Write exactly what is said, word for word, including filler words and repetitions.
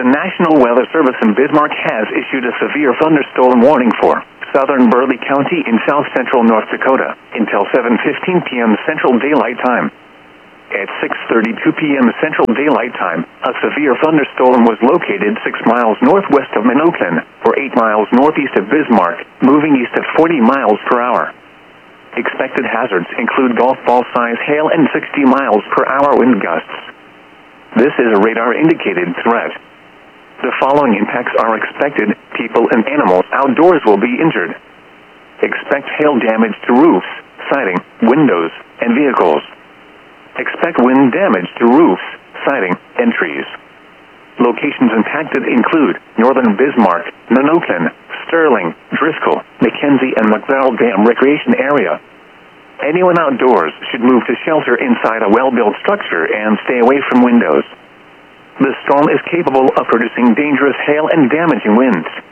The National Weather Service in Bismarck has issued a severe thunderstorm warning for southern Burleigh County in south-central North Dakota until seven fifteen p m Central Daylight Time. At six thirty-two p m Central Daylight Time, a severe thunderstorm was located six miles northwest of Minoclin, or eight miles northeast of Bismarck, moving east at forty miles per hour. Expected hazards include golf ball-size hail and sixty miles per hour wind gusts. This is a radar-indicated threat. The following impacts are expected: people and animals outdoors will be injured. Expect hail damage to roofs, siding, windows, and vehicles. Expect wind damage to roofs, siding, and trees. Locations impacted include northern Bismarck, Minoclin, Sterling, Driscoll, McKenzie, and McDowell Dam Recreation Area. Anyone outdoors should move to shelter inside a well-built structure and stay away from windows. The storm is capable of producing dangerous hail and damaging winds.